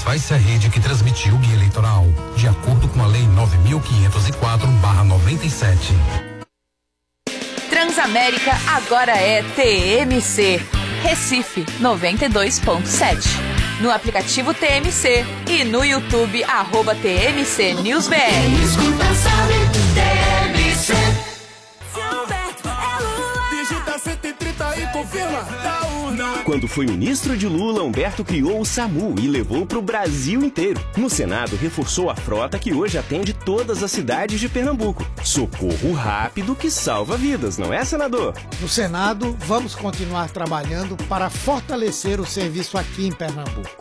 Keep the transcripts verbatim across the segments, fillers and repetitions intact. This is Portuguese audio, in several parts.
satisfaz-se a rede que transmitiu o guia eleitoral, de acordo com a Lei nove mil quinhentos e quatro barra noventa e sete. Transamérica agora é T M C. Recife noventa e dois ponto sete. No aplicativo T M C e no YouTube, arroba T M C News B R. Escuta, sabe, T M C. Digita cento e trinta e confirma. Quando foi ministro de Lula, Humberto criou o SAMU e levou para o Brasil inteiro. No Senado, reforçou a frota que hoje atende todas as cidades de Pernambuco. Socorro rápido que salva vidas, não é, senador? No Senado, vamos continuar trabalhando para fortalecer o serviço aqui em Pernambuco.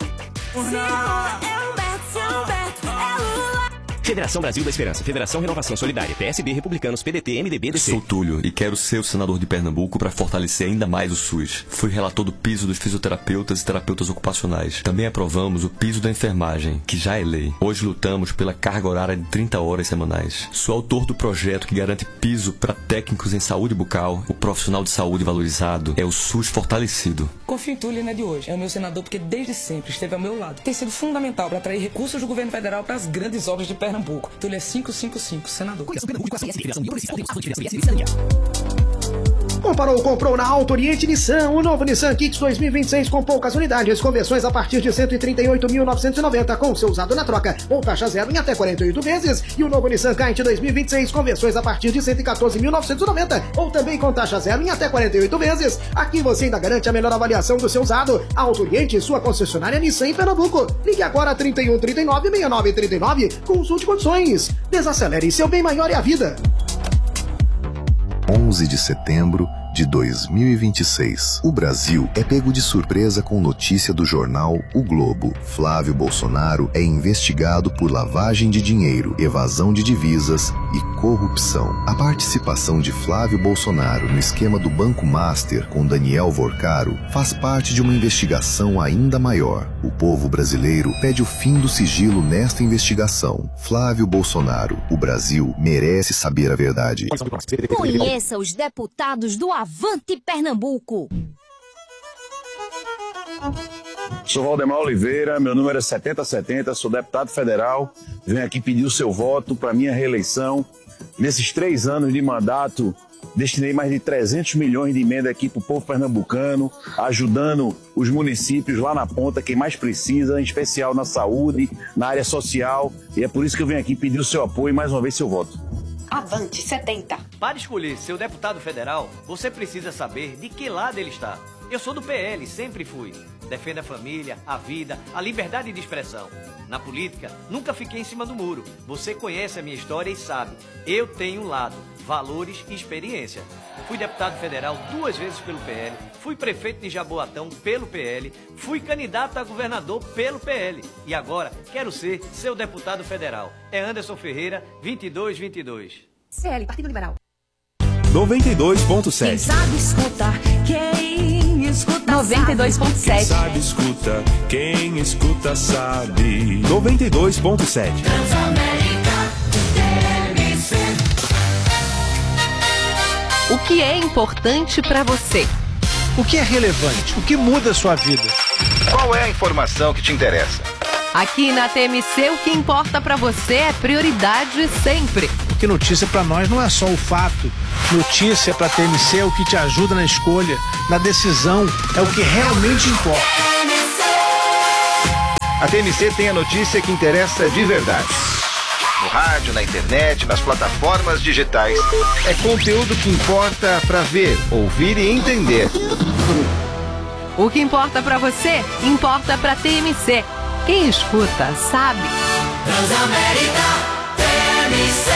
Federação Brasil da Esperança, Federação Renovação Solidária, P S B, Republicanos, P D T, M D B, D C. Sou Túlio e quero ser o senador de Pernambuco para fortalecer ainda mais o SUS. Fui relator do piso dos fisioterapeutas e terapeutas ocupacionais. Também aprovamos o piso da enfermagem, que já é lei. Hoje lutamos pela carga horária de trinta horas semanais. Sou autor do projeto que garante piso para técnicos em saúde bucal. O profissional de saúde valorizado é o SUS fortalecido. Confio em Túlio, não é de hoje. É o meu senador porque desde sempre esteve ao meu lado. Tem sido fundamental para atrair recursos do governo federal para as grandes obras de Pernambuco. Túlio é quinhentos e cinquenta e cinco, senador. Comparou, comprou na Auto Oriente Nissan, o novo Nissan Kicks dois mil e vinte e seis com poucas unidades, conversões a partir de cento e trinta e oito mil novecentos e noventa com seu usado na troca, ou taxa zero em até quarenta e oito vezes, e o novo Nissan Kite dois mil e vinte e seis conversões a partir de cento e quatorze mil novecentos e noventa, ou também com taxa zero em até quarenta e oito vezes. Aqui você ainda garante a melhor avaliação do seu usado. Auto Oriente, sua concessionária Nissan em Pernambuco. Ligue agora trinta e um, trinta e nove, sessenta e nove, trinta e nove, consulte condições. Desacelere, seu bem maior é a vida. onze de setembro de dois mil e vinte e seis. O Brasil é pego de surpresa com notícia do jornal O Globo. Flávio Bolsonaro é investigado por lavagem de dinheiro, evasão de divisas e corrupção. A participação de Flávio Bolsonaro no esquema do Banco Master com Daniel Vorcaro faz parte de uma investigação ainda maior. O povo brasileiro pede o fim do sigilo nesta investigação. Flávio Bolsonaro, o Brasil merece saber a verdade. Conheça os deputados do Avante Pernambuco. Sou Valdemar Oliveira, meu número é setenta setenta, sou deputado federal, venho aqui pedir o seu voto para minha reeleição. Nesses três anos de mandato, destinei mais de trezentos milhões de emenda aqui para o povo pernambucano, ajudando os municípios lá na ponta, quem mais precisa, em especial na saúde, na área social, e é por isso que eu venho aqui pedir o seu apoio e mais uma vez seu voto. Avante setenta. Para escolher seu deputado federal, você precisa saber de que lado ele está. Eu sou do P L, sempre fui. Defendo a família, a vida, a liberdade de expressão. Na política, nunca fiquei em cima do muro. Você conhece a minha história e sabe. Eu tenho um lado, valores e experiência. Fui deputado federal duas vezes pelo P L, fui prefeito de Jaboatão pelo P L, fui candidato a governador pelo P L e agora quero ser seu deputado federal. É Anderson Ferreira, vinte e dois vinte e dois. C L, Partido Liberal. noventa e dois ponto sete. Quem sabe escutar, quem escuta noventa e dois ponto sete. Quem sabe escuta, quem escuta sabe. noventa e dois ponto sete. Transamérica, T M C. O que é importante para você? O que é relevante? O que muda a sua vida? Qual é a informação que te interessa? Aqui na T M C, o que importa para você é prioridade sempre. Porque notícia para nós não é só o fato. Notícia para T M C é o que te ajuda na escolha, na decisão, é o que realmente importa. A T M C tem a notícia que interessa de verdade. No rádio, na internet, nas plataformas digitais. É conteúdo que importa para ver, ouvir e entender. O que importa para você, importa para T M C. Quem escuta, sabe. Transamérica, T M C.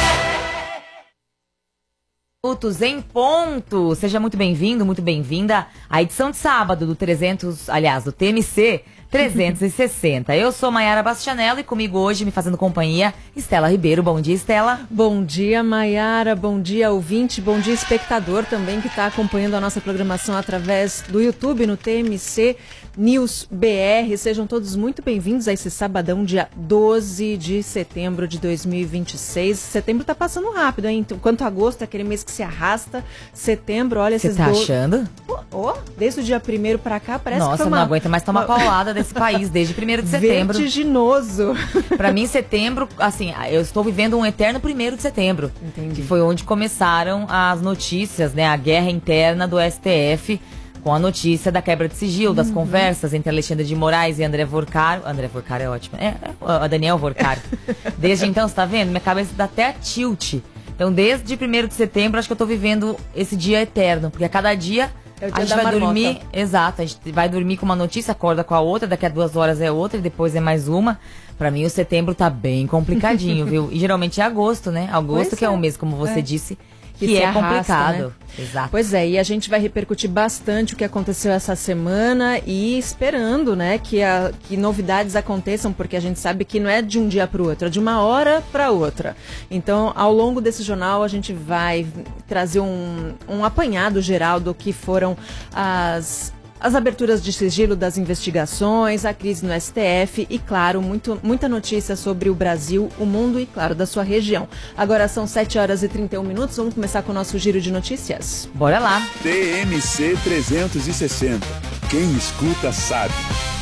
Minutos em ponto. Seja muito bem-vindo, muito bem-vinda à edição de sábado do trezentos, aliás, do T M C trezentos e sessenta. Eu sou Maiara Bastianello e comigo hoje, me fazendo companhia, Estela Ribeiro. Bom dia, Estela. Bom dia, Maiara. Bom dia, ouvinte. Bom dia, espectador também que está acompanhando a nossa programação através do YouTube no T M C News B R. Sejam todos muito bem-vindos a esse sabadão, dia doze de setembro de dois mil e vinte e seis. Setembro está passando rápido, hein? Enquanto agosto é aquele mês que se arrasta, setembro, olha... Você tá do... achando? Oh, oh, desde o dia primeiro para cá parece Nossa, que foi uma... não aguenta mais tomar paulada desse país desde primeiro de setembro. Vertiginoso. Pra mim, setembro, assim, eu estou vivendo um eterno primeiro de setembro. Entendi. Que foi onde começaram as notícias, né? A guerra interna do S T F com a notícia da quebra de sigilo, das Uhum. conversas entre Alexandre de Moraes e André Vorcaro. André Vorcaro é ótimo. É, é a Daniel Vorcaro. Desde então, você tá vendo? Minha cabeça dá até tilt. Então, desde primeiro de setembro, acho que eu tô vivendo esse dia eterno. Porque a cada dia, É o dia a gente da vai marmota. dormir... Exato, a gente vai dormir com uma notícia, acorda com a outra, daqui a duas horas é outra e depois é mais uma. Pra mim, o setembro tá bem complicadinho, viu? E geralmente é agosto, né? Agosto Pois que é, é. o mês, como você É. disse, Que que, se é arrasta, complicado. né? Exato. Pois é, e a gente vai repercutir bastante o que aconteceu essa semana e esperando, né, que, a, que novidades aconteçam, porque a gente sabe que não é de um dia para o outro, é de uma hora para outra. Então, ao longo desse jornal, a gente vai trazer um, um apanhado geral do que foram as... As aberturas de sigilo das investigações, a crise no S T F e, claro, muito, muita notícia sobre o Brasil, o mundo e, claro, da sua região. Agora são sete horas e trinta e um minutos, vamos começar com o nosso giro de notícias? Bora lá! T M C trezentos e sessenta. Quem escuta sabe.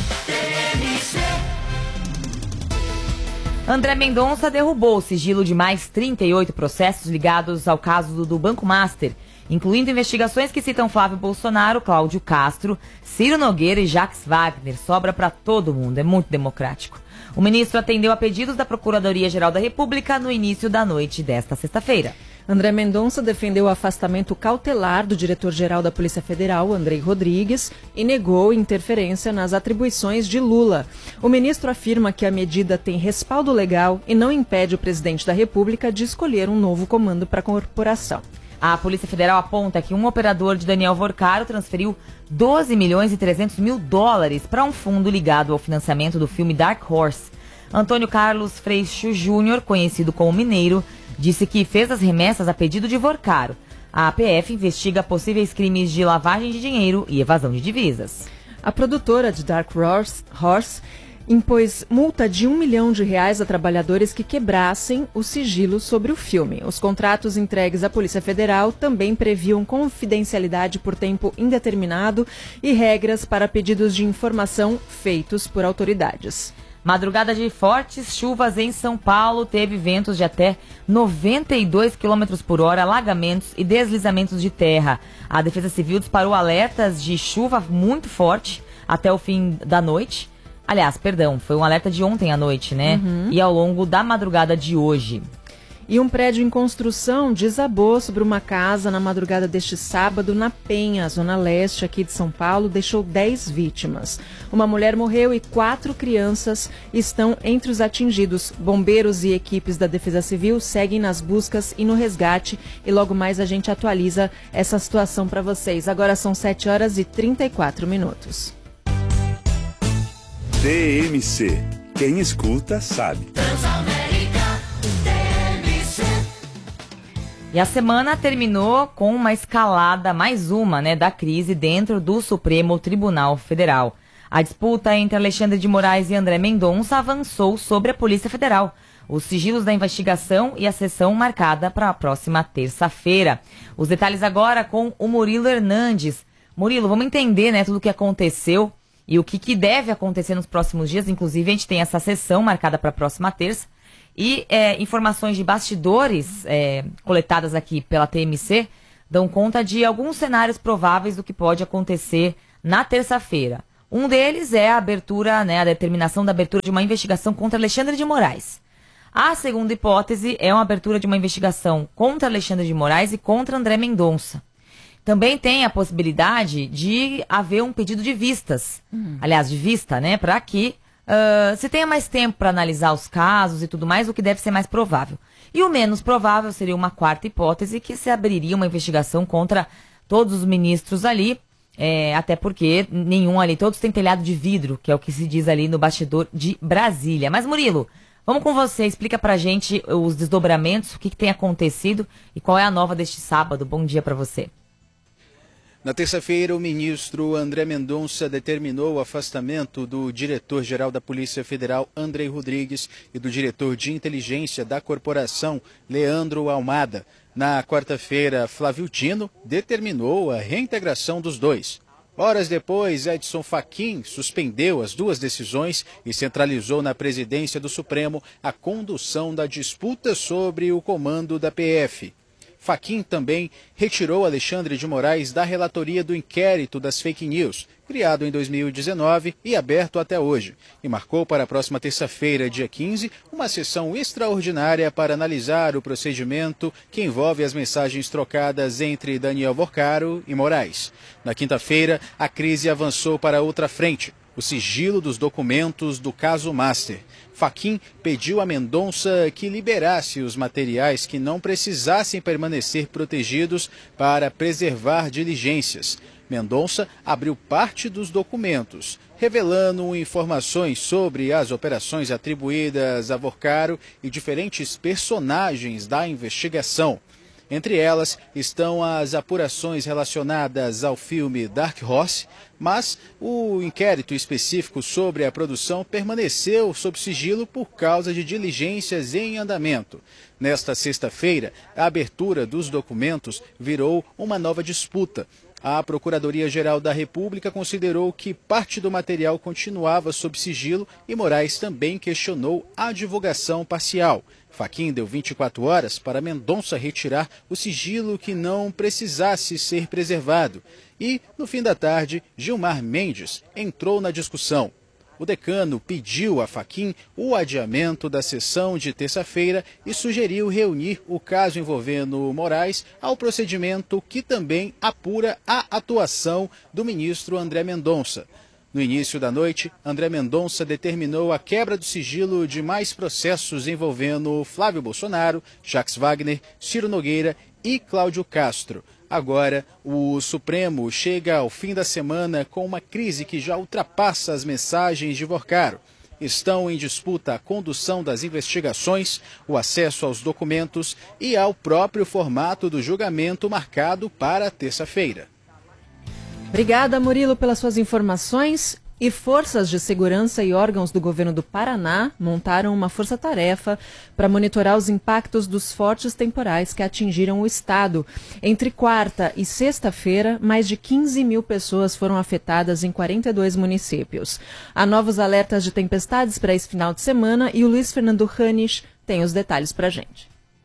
André Mendonça derrubou o sigilo de mais trinta e oito processos ligados ao caso do, do Banco Master, incluindo investigações que citam Flávio Bolsonaro, Cláudio Castro, Ciro Nogueira e Jacques Wagner. Sobra para todo mundo, é muito democrático. O ministro atendeu a pedidos da Procuradoria-Geral da República no início da noite desta sexta-feira. André Mendonça defendeu o afastamento cautelar do diretor-geral da Polícia Federal, Andrei Rodrigues, e negou interferência nas atribuições de Lula. O ministro afirma que a medida tem respaldo legal e não impede o presidente da República de escolher um novo comando para a corporação. A Polícia Federal aponta que um operador de Daniel Vorcaro transferiu doze milhões e trezentos mil dólares para um fundo ligado ao financiamento do filme Dark Horse. Antônio Carlos Freixo Júnior, conhecido como Mineiro, disse que fez as remessas a pedido de Vorcaro. A A P F investiga possíveis crimes de lavagem de dinheiro e evasão de divisas. A produtora de Dark Horse, Horse impôs multa de um milhão de reais a trabalhadores que quebrassem o sigilo sobre o filme. Os contratos entregues à Polícia Federal também previam confidencialidade por tempo indeterminado e regras para pedidos de informação feitos por autoridades. Madrugada de fortes chuvas em São Paulo teve ventos de até noventa e dois quilômetros por hora, alagamentos e deslizamentos de terra. A Defesa Civil disparou alertas de chuva muito forte até o fim da noite. Aliás, perdão, foi um alerta de ontem à noite, né? Uhum. E ao longo da madrugada de hoje. E um prédio em construção desabou sobre uma casa na madrugada deste sábado na Penha, zona leste aqui de São Paulo, deixou dez vítimas. Uma mulher morreu e quatro crianças estão entre os atingidos. Bombeiros e equipes da Defesa Civil seguem nas buscas e no resgate e logo mais a gente atualiza essa situação para vocês. Agora são sete horas e trinta e quatro minutos. T M C. Quem escuta sabe. E a semana terminou com uma escalada, mais uma, né, da crise dentro do Supremo Tribunal Federal. A disputa entre Alexandre de Moraes e André Mendonça avançou sobre a Polícia Federal. Os sigilos da investigação e a sessão marcada para a próxima terça-feira. Os detalhes agora com o Murilo Hernandes. Murilo, vamos entender, né, tudo o que aconteceu e o que, que deve acontecer nos próximos dias. Inclusive, a gente tem essa sessão marcada para a próxima terça. E é, informações de bastidores é, coletadas aqui pela T M C dão conta de alguns cenários prováveis do que pode acontecer na terça-feira. Um deles é a abertura, né, a determinação da abertura de uma investigação contra Alexandre de Moraes. A segunda hipótese é uma abertura de uma investigação contra Alexandre de Moraes e contra André Mendonça. Também tem a possibilidade de haver um pedido de vistas, hum. aliás, de vista, né, para que uh, se tenha mais tempo para analisar os casos e tudo mais, o que deve ser mais provável. E o menos provável seria uma quarta hipótese, que se abriria uma investigação contra todos os ministros ali, é, até porque nenhum ali, todos têm telhado de vidro, que é o que se diz ali no bastidor de Brasília. Mas, Murilo, vamos com você, explica pra gente os desdobramentos, o que, que tem acontecido e qual é a nova deste sábado. Bom dia para você. Na terça-feira, o ministro André Mendonça determinou o afastamento do diretor-geral da Polícia Federal, Andrei Rodrigues, e do diretor de inteligência da corporação, Leandro Almada. Na quarta-feira, Flávio Dino determinou a reintegração dos dois. Horas depois, Edson Fachin suspendeu as duas decisões e centralizou na presidência do Supremo a condução da disputa sobre o comando da P F. Fachin também retirou Alexandre de Moraes da relatoria do inquérito das fake news, criado em dois mil e dezenove e aberto até hoje, e marcou para a próxima terça-feira, dia quinze, uma sessão extraordinária para analisar o procedimento que envolve as mensagens trocadas entre Daniel Vorcaro e Moraes. Na quinta-feira, a crise avançou para outra frente, o sigilo dos documentos do caso Master. Fachin pediu a Mendonça que liberasse os materiais que não precisassem permanecer protegidos para preservar diligências. Mendonça abriu parte dos documentos, revelando informações sobre as operações atribuídas a Vorcaro e diferentes personagens da investigação. Entre elas estão as apurações relacionadas ao filme Dark Horse, mas o inquérito específico sobre a produção permaneceu sob sigilo por causa de diligências em andamento. Nesta sexta-feira, a abertura dos documentos virou uma nova disputa. A Procuradoria-Geral da República considerou que parte do material continuava sob sigilo e Moraes também questionou a divulgação parcial. Fachin deu vinte e quatro horas para Mendonça retirar o sigilo que não precisasse ser preservado. E, no fim da tarde, Gilmar Mendes entrou na discussão. O decano pediu a Fachin o adiamento da sessão de terça-feira e sugeriu reunir o caso envolvendo Moraes ao procedimento que também apura a atuação do ministro André Mendonça. No início da noite, André Mendonça determinou a quebra do sigilo de mais processos envolvendo Flávio Bolsonaro, Jacques Wagner, Ciro Nogueira e Cláudio Castro. Agora, o Supremo chega ao fim da semana com uma crise que já ultrapassa as mensagens de Vorcaro. Estão em disputa a condução das investigações, o acesso aos documentos e ao próprio formato do julgamento marcado para terça-feira. Obrigada, Murilo, pelas suas informações. E forças de segurança e órgãos do governo do Paraná montaram uma força-tarefa para monitorar os impactos dos fortes temporais que atingiram o estado. Entre quarta e sexta-feira, mais de quinze mil pessoas foram afetadas em quarenta e dois municípios. Há novos alertas de tempestades para esse final de semana e o Luiz Fernando Ranisch tem os detalhes para a gente.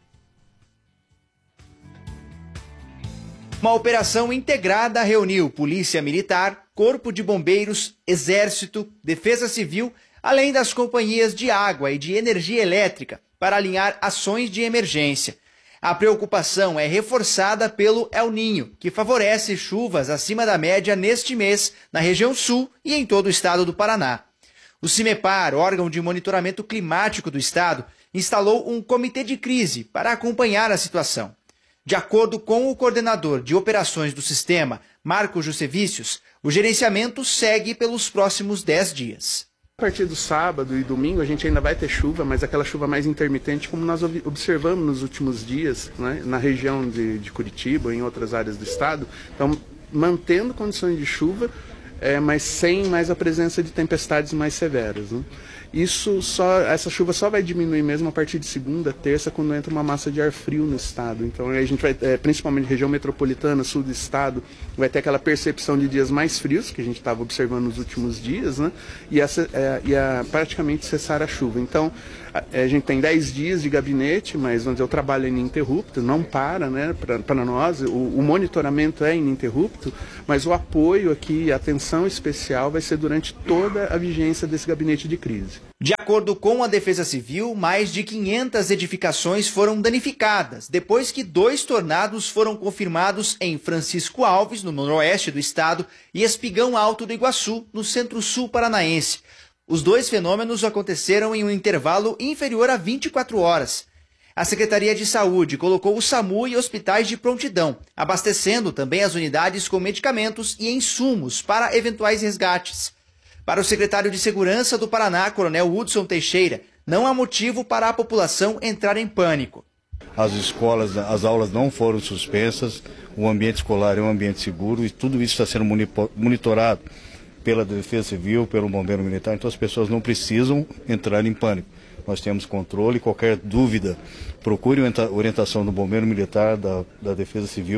Uma operação integrada reuniu Polícia Militar, Corpo de Bombeiros, Exército, Defesa Civil, além das companhias de água e de energia elétrica, para alinhar ações de emergência. A preocupação é reforçada pelo El Niño, que favorece chuvas acima da média neste mês na região sul e em todo o estado do Paraná. O CIMEPAR, órgão de monitoramento climático do estado, instalou um comitê de crise para acompanhar a situação. De acordo com o coordenador de operações do sistema, Marco Jusevicius, o gerenciamento segue pelos próximos dez dias. A partir do sábado e domingo a gente ainda vai ter chuva, mas aquela chuva mais intermitente, como nós observamos nos últimos dias, né, na região de, de Curitiba e em outras áreas do estado. Então, mantendo condições de chuva, é, mas sem mais a presença de tempestades mais severas, né? Isso só, essa chuva só vai diminuir mesmo a partir de segunda, terça, quando entra uma massa de ar frio no estado. Então a gente vai, é, principalmente região metropolitana, sul do estado, vai ter aquela percepção de dias mais frios, que a gente estava observando nos últimos dias, né? E, essa, é, e a, praticamente cessar a chuva. Então a, a gente tem dez dias de gabinete, mas vamos dizer, o trabalho é ininterrupto, não para, né? Para nós, o, o monitoramento é ininterrupto, mas o apoio aqui, a atenção especial vai ser durante toda a vigência desse gabinete de crise. De acordo com a Defesa Civil, mais de quinhentas edificações foram danificadas, depois que dois tornados foram confirmados em Francisco Alves, no noroeste do estado, e Espigão Alto do Iguaçu, no centro-sul paranaense. Os dois fenômenos aconteceram em um intervalo inferior a vinte e quatro horas. A Secretaria de Saúde colocou o SAMU e hospitais de prontidão, abastecendo também as unidades com medicamentos e insumos para eventuais resgates. Para o secretário de Segurança do Paraná, Coronel Hudson Teixeira, não há motivo para a população entrar em pânico. As escolas, as aulas não foram suspensas, o ambiente escolar é um ambiente seguro e tudo isso está sendo monitorado pela Defesa Civil, pelo Bombeiro Militar, então as pessoas não precisam entrar em pânico. Nós temos controle, qualquer dúvida, procure a orientação do Bombeiro Militar, da, da Defesa Civil,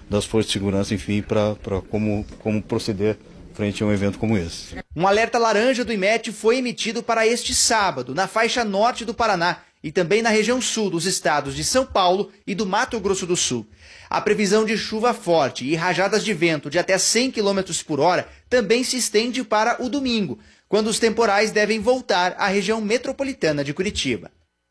das forças de segurança, enfim, para como, como proceder frente a um evento como esse. Um alerta laranja do I M E T foi emitido para este sábado, na faixa norte do Paraná e também na região sul dos estados de São Paulo e do Mato Grosso do Sul. A previsão de chuva forte e rajadas de vento de até cem quilômetros por hora também se estende para o domingo, quando os temporais devem voltar à região metropolitana de Curitiba.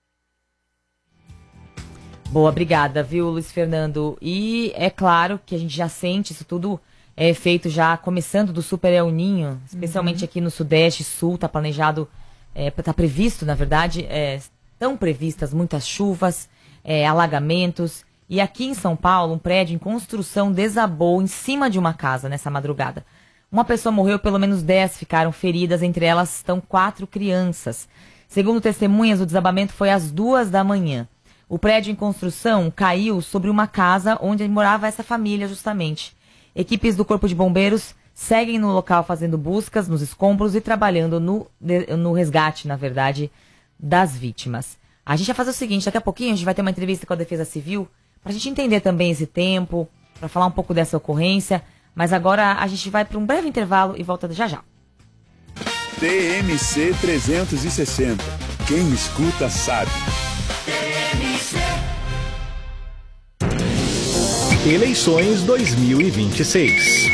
Boa, obrigada, viu, Luiz Fernando? E é claro que a gente já sente isso tudo é feito já começando do Super El Ninho, especialmente uhum. aqui no Sudeste, Sul, tá planejado, é, tá previsto, na verdade, é, estão previstas muitas chuvas, é, alagamentos. E aqui em São Paulo, um prédio em construção desabou em cima de uma casa nessa madrugada. Uma pessoa morreu, pelo menos dez ficaram feridas, entre elas estão quatro crianças. Segundo testemunhas, o desabamento foi às duas da manhã. O prédio em construção caiu sobre uma casa onde morava essa família, justamente. Equipes do Corpo de Bombeiros seguem no local fazendo buscas nos escombros e trabalhando no, no resgate, na verdade, das vítimas. A gente vai fazer o seguinte, daqui a pouquinho a gente vai ter uma entrevista com a Defesa Civil para a gente entender também esse tempo, para falar um pouco dessa ocorrência, mas agora a gente vai para um breve intervalo e volta já já. T M C trezentos e sessenta. Quem escuta sabe. Eleições dois mil e vinte e seis.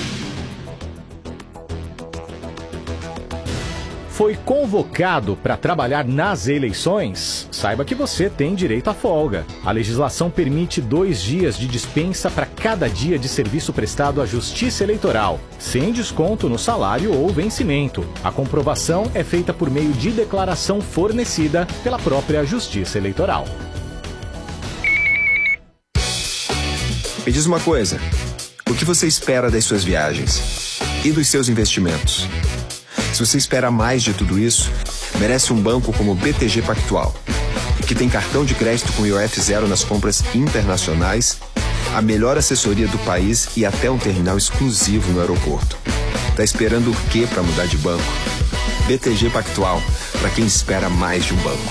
Foi convocado para trabalhar nas eleições? Saiba que você tem direito à folga. A legislação permite dois dias de dispensa para cada dia de serviço prestado à Justiça Eleitoral, sem desconto no salário ou vencimento. A comprovação é feita por meio de declaração fornecida pela própria Justiça Eleitoral. Me diz uma coisa, o que você espera das suas viagens e dos seus investimentos? Se você espera mais de tudo isso, merece um banco como o B T G Pactual, que tem cartão de crédito com I O F zero nas compras internacionais, a melhor assessoria do país e até um terminal exclusivo no aeroporto. Tá esperando o quê para mudar de banco? B T G Pactual, para quem espera mais de um banco.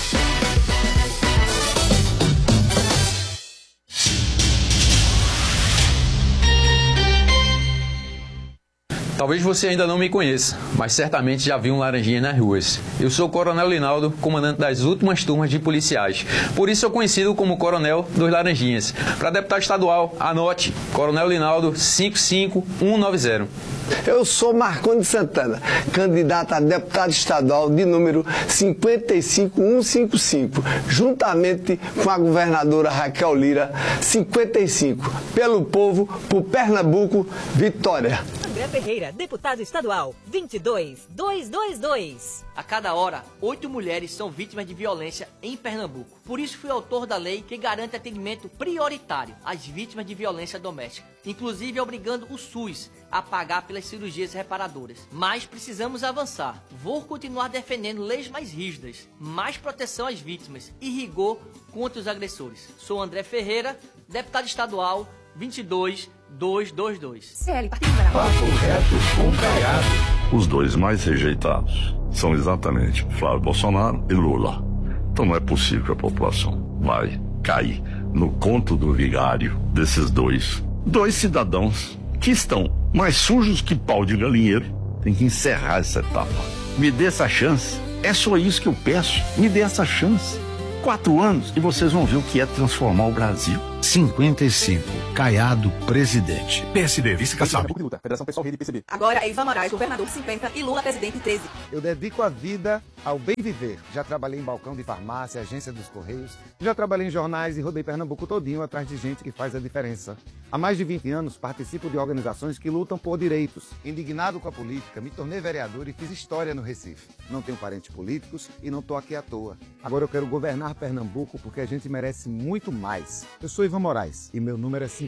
Talvez você ainda não me conheça, mas certamente já viu um laranjinha nas ruas. Eu sou o Coronel Linaldo, comandante das últimas turmas de policiais. Por isso sou conhecido como Coronel dos Laranjinhas. Para deputado estadual, anote, Coronel Linaldo cinco cinco um nove zero. Eu sou Marcondes Santana, candidato a deputado estadual de número cinco cinco um cinco cinco, juntamente com a governadora Raquel Lira, cinquenta e cinco, pelo povo, por Pernambuco, vitória. André Ferreira, deputado estadual, vinte e dois mil duzentos e vinte e dois. A cada hora, oito mulheres são vítimas de violência em Pernambuco. Por isso fui autor da lei que garante atendimento prioritário às vítimas de violência doméstica, inclusive obrigando o SUS a pagar pelas cirurgias reparadoras. Mas precisamos avançar. Vou continuar defendendo leis mais rígidas, mais proteção às vítimas e rigor contra os agressores. Sou André Ferreira, deputado estadual, vinte e dois mil duzentos e vinte e dois. C L, Partido Liberal. Papo reto com Caiado. Os dois mais rejeitados são exatamente Flávio Bolsonaro e Lula. Então não é possível que a população vai cair no conto do vigário desses dois. Dois cidadãos que estão mais sujos que pau de galinheiro. Tem que encerrar essa etapa. Me dê essa chance. É só isso que eu peço. Me dê essa chance. Quatro anos e vocês vão ver o que é transformar o Brasil. cinquenta e cinco. Caiado, presidente. P S D, vice Kassab. Federação Pessoal Rede P C B. Agora é Ivan Moraes, governador cinquenta e Lula, presidente treze. Eu dedico a vida ao bem viver. Já trabalhei em balcão de farmácia, agência dos Correios. Já trabalhei em jornais e rodei Pernambuco todinho atrás de gente que faz a diferença. Há mais de vinte anos participo de organizações que lutam por direitos. Indignado com a política, me tornei vereador e fiz história no Recife. Não tenho parentes políticos e não estou aqui à toa. Agora eu quero governar Pernambuco porque a gente merece muito mais. Eu sou Ivan Moraes e meu número é cinco.